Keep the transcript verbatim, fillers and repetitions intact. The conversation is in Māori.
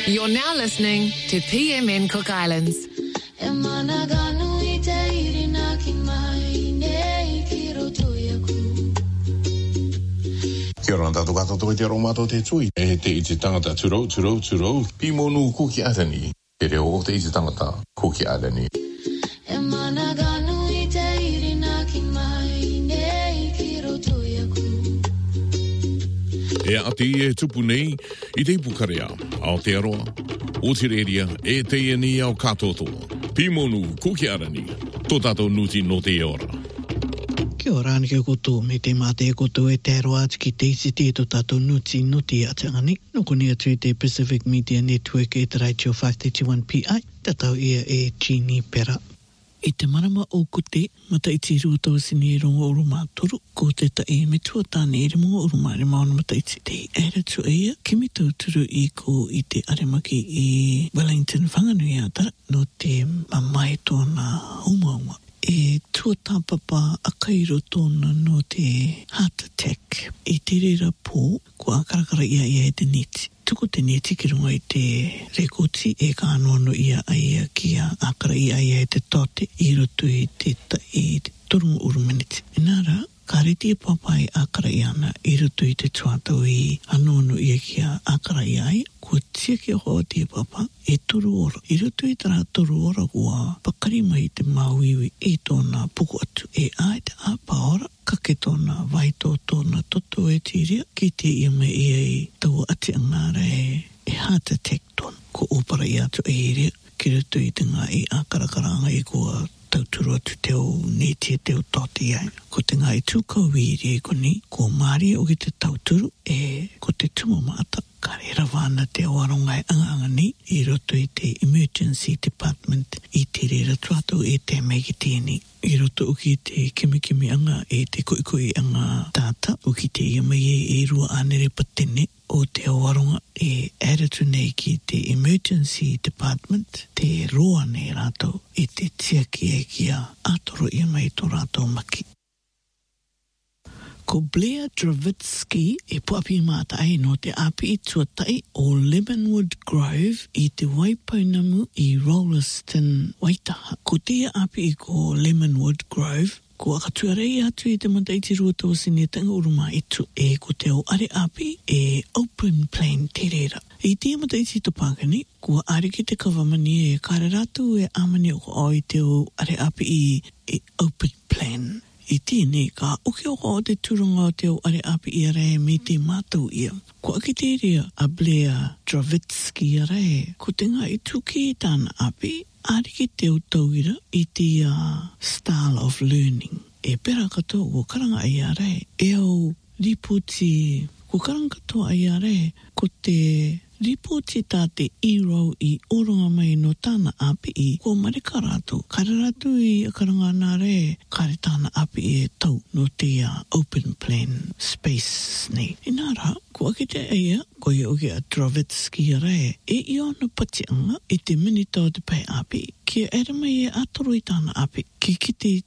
You're now listening to P M N Cook Islands. Kia ora tātou katoa te aromato te tui. E te iti tangata turou, turou, turou. Pimonu kuki arani. Te reo o te iti tangata kuki arani. E mana ganu I te irina ki mai nei ki roto iaku. E ati e tupu nei I te pukarea ao te aroa. O te reria e te iani ao katotoa. Pimonu kuki arani. Tō tātou nuti no te ora. Kia ora ni ke koto me te mate e koto e te aroa ati ki te isi te to tātou nuti no te atangani. Noko ni atu te Pacific Media Network e te Radio five thirty-one P I. Tatau ia e Chini Pera. I te marama o kote, mata I te ruto sini e rongo o roma toru, ko te ta e me tua tāne e remo o roma re maona mata I te te ere tu eia, ki me tau turu I ko I te aremaki I Wellington whanganui atara, no te mamai tōna umaunga. E tua tāpapa akairo tōna no te heart attack. I te rera pō, ko akarakara ia ia e te neti. Tuko te neti ki runga I te rekoti e ka anoano ia aia ki a akara ia ia e te tote I roto I te ta I te torungu uru miniti. Inara, ka reti e papai akara iana I roto I te tuatau I anoano ia ki a akara ia ai, ko tia ki ho te papa e toru ora. I roto I tara toru ora kua pakari mai te mauiwi e tōna puku atu e ai te apa ora. Ka ke tōna waito tōna toto e tiria ki te ia me ia I tau ati angara e, e heart attack tōna. Ko opara I atu e iria ki roto I te ngā I akarakaranga I kua tauturu atu teo neti e teo tōti ai. Ko te ngā I tūkauiri e koni, ko maari o ki te tauturu e ko te tumamata. Ka rera wāna te awaronga e anga ni I roto I te Emergency Department I te rera tuatau e te mei ki tēni. I roto o ki te kimikimi anga e te koikoi anga tāta o ki te iamai e e rua anere patene o te awaronga e aratu nei ki te Emergency Department te roa nei rātou e te tiaki e kia atoro iamai tō rātou maki. Ko Blair Dravitsky e puapi mata ai no te api I tuatai o Lemonwood Grove I te Waipounamu I Rolleston, Waitaha. Ko te api I ko Lemonwood Grove, ko akatuarei atu I te mata I te ruato sine tanga uruma itu e ko te o are api e Open Plain te reira. I te mata I te topakani, ko are ki te kawamani e kareratu e amani o ko ai te o are api I e Open Plain. I tēnei ka uke o o te turunga o te o are api I arai me te mātou ia. Ko aki te rea a Blair Dravitsky arai, ko te ngā I tuki I tāna api, ari ki te o tauira I te uh, style of learning. E pera katoa ko karanga ai arai, e au ripoti, ko karanga katoa ai arai, ko te ripoti tā te iro I oronga mai no tāna api I ko marika rātou. Kare rātou I akaranga nā re, kare tāna api I e tau no te uh, Open Plain Space nei. Inara, ko ake te eia, ko ia uke a Dravitsky a re, e I ona pati anga I te minita o te pai api, ki ere mai e atoro I tāna api, ki ki te